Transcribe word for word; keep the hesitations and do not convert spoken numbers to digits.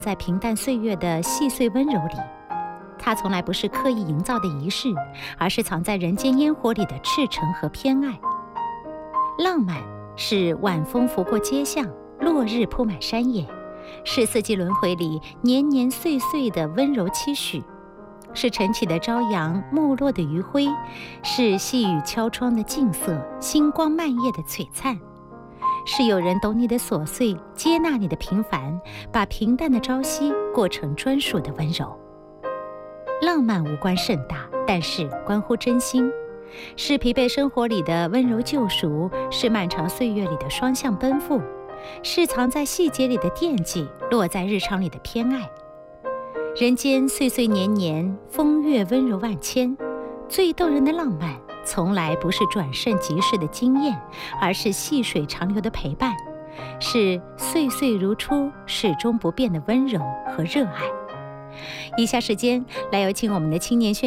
在平淡岁月的细碎温柔里，它从来不是刻意营造的仪式，而是藏在人间烟火里的赤诚和偏爱。浪漫是晚风拂过街巷，落日铺满山野，是四季轮回里年年岁岁的温柔期许，是晨起的朝阳，暮落的余晖，是细雨敲窗的静色，星光漫夜的璀璨，是有人懂你的琐碎，接纳你的平凡，把平淡的朝夕过成专属的温柔。浪漫无关盛大，但是关乎真心，是疲惫生活里的温柔救赎，是漫长岁月里的双向奔赴，是藏在细节里的惦记，落在日常里的偏爱。人间岁岁年年，风月温柔万千，最动人的浪漫从来不是转瞬即逝的惊艳，而是细水长流的陪伴，是岁岁如初，始终不变的温柔和热爱。以下时间来有请我们的青年宣